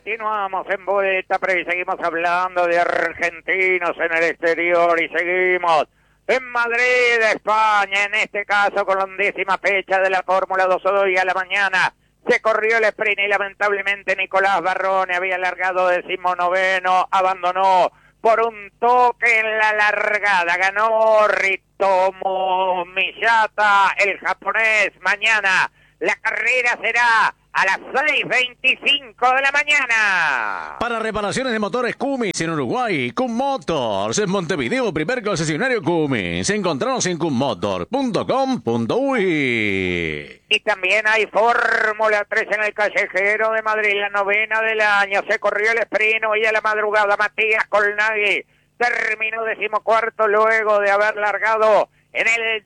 Continuamos en Vuelta Previa y seguimos hablando de argentinos en el exterior y seguimos en Madrid, España, en este caso con la 11ª fecha de la Fórmula 2 hoy a la mañana. Se corrió el sprint y lamentablemente Nicolás Barrone había largado 19º, abandonó por un toque en la largada. Ganó Ritomo Miyata, el japonés. Mañana la carrera será a las 6:25 de la mañana. Para reparaciones de motores Cummins en Uruguay, Cum Motors. En Montevideo, primer concesionario Cummins. Encontranos en cummotor.com.uy. Y también hay Fórmula 3 en el Callejero de Madrid, la 9ª del año. Se corrió el sprint hoy a la madrugada. Matías Colnaghi terminó 14º luego de haber largado en el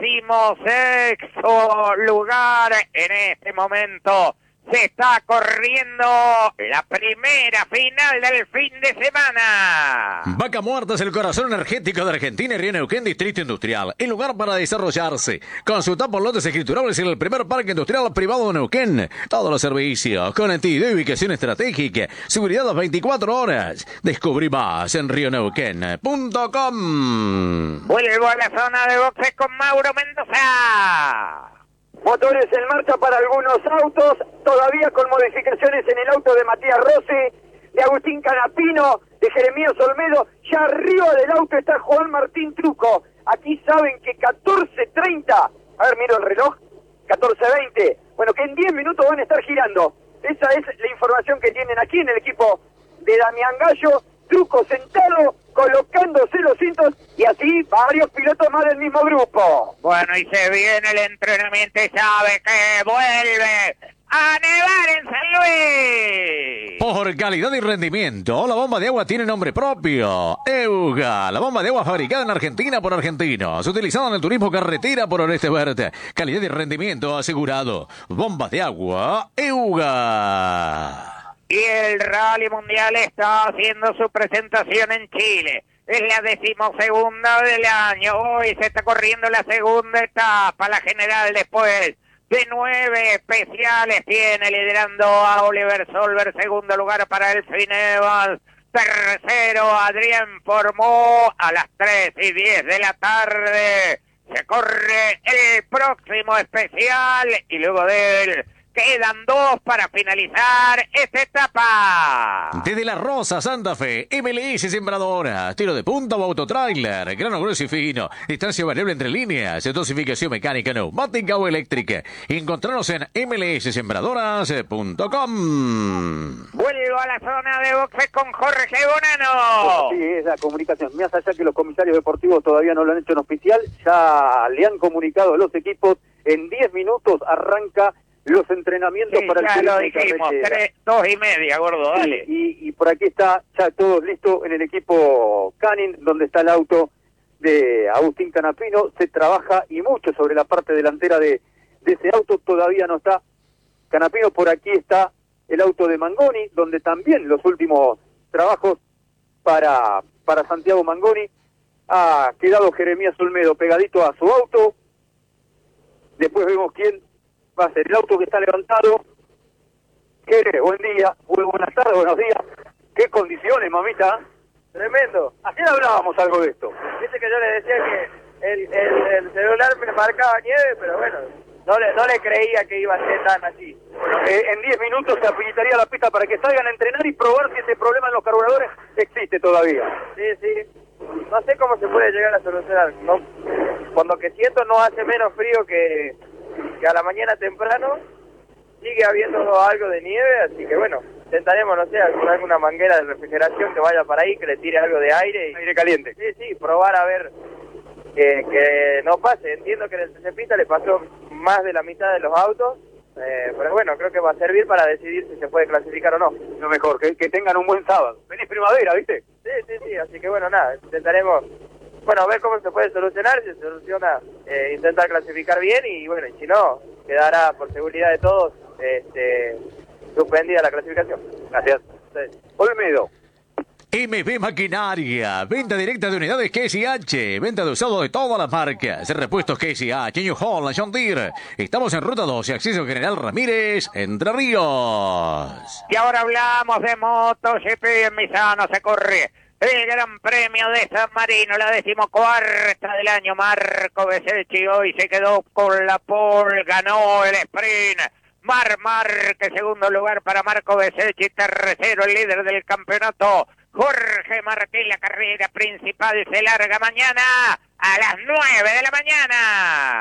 16º lugar. En este momento se está corriendo la primera final del fin de semana. Vaca Muerta es el corazón energético de Argentina y Río Neuquén, Distrito Industrial. El lugar para desarrollarse. Consulta por lotes escriturables en el primer parque industrial privado de Neuquén. Todos los servicios, conectividad y ubicación estratégica. Seguridad las 24 horas. Descubrí más en rioneuquén.com. Vuelvo a la zona de boxes con Mauro Mendoza. Motores en marcha para algunos autos, todavía con modificaciones en el auto de Matías Rossi, de Agustín Canapino, de Jeremías Olmedo. Ya arriba del auto está Juan Martín Truco. Aquí saben que 14:30, a ver, miro el reloj, 14:20. Bueno, que en 10 minutos van a estar girando. Esa es la información que tienen aquí en el equipo de Damián Gallo. Truco sentado, colocándose los cintos, y así varios pilotos más del mismo grupo. Bueno, y se viene el entrenamiento y sabe que vuelve a nevar en San Luis. Por calidad y rendimiento, la bomba de agua tiene nombre propio. Euga, la bomba de agua fabricada en Argentina por argentinos, utilizada en el turismo carretera por Orestes Verde. Calidad y rendimiento asegurado. Bombas de agua Euga. Y el Rally Mundial está haciendo su presentación en Chile. Es la 12ª del año. Hoy se está corriendo la segunda etapa, la general, después de 9 especiales. Tiene liderando a Oliver Solberg, segundo lugar para Elfyn Evans, tercero Adrián Formó. A las 3:10 de la tarde se corre el próximo especial y luego de él quedan 2 para finalizar esta etapa. Desde La Rosa, Santa Fe, MLS Sembradoras, tiro de punta o autotrailer, grano grueso y fino, distancia variable entre líneas, dosificación mecánica, neumática o eléctrica. Encontranos en mlssembradoras.com. Vuelvo a la zona de boxes con Jorge Bonano. Sí, es la comunicación. Más allá que los comisarios deportivos todavía no lo han hecho en oficial, ya le han comunicado a los equipos. En 10 minutos arranca los entrenamientos para el ya turismo lo en dijimos, carretera. 2:30, gordo, dale. Y por aquí está ya todo listo en el equipo Canin, donde está el auto de Agustín Canapino. Se trabaja y mucho sobre la parte delantera de ese auto. Todavía no está Canapino. Por aquí está el auto de Mangoni, donde también los últimos trabajos para Santiago Mangoni. Ha quedado Jeremías Olmedo pegadito a su auto. Después vemos quién va a ser el auto que está levantado. Jere, buen día, muy buenas tardes, buenos días. ¿Qué condiciones, mamita? Tremendo. Ayer hablábamos algo de esto. Dice que yo le decía que el celular me marcaba nieve, pero bueno, no le creía que iba a ser tan así. En 10 minutos se habilitaría la pista para que salgan a entrenar y probar si ese problema en los carburadores existe todavía. Sí. No sé cómo se puede llegar a solucionar. No, cuando que siento no hace menos frío que a la mañana temprano. Sigue habiendo algo de nieve, así que bueno, intentaremos, no sé, alguna manguera de refrigeración que vaya para ahí, que le tire algo de aire. Aire caliente. Sí, probar a ver que no pase. Entiendo que en el TC Pista le pasó más de la mitad de los autos, pero bueno, creo que va a servir para decidir si se puede clasificar o no. Lo mejor, que tengan un buen sábado. Feliz primavera, ¿viste? Sí, así que bueno, nada, intentaremos, bueno, ver cómo se puede solucionar. Si se soluciona, intentar clasificar bien y bueno, y si no, quedará por seguridad de todos suspendida la clasificación. Gracias. Sí. Olmedo. MB Maquinaria, venta directa de unidades KSH, venta de usado de todas las marcas, repuestos KSH, New Holland, John Deere. Estamos en Ruta 12, acceso General Ramírez, Entre Ríos. Y ahora hablamos de MotoGP. En Misano se corre el Gran Premio de San Marino, la 14ª del año. Marco Bezzecchi hoy se quedó con la pole, ganó el sprint. Márquez, segundo lugar para Marco Bezzecchi, tercero el líder del campeonato, Jorge Martín. La carrera principal se larga mañana a las 9 de la mañana.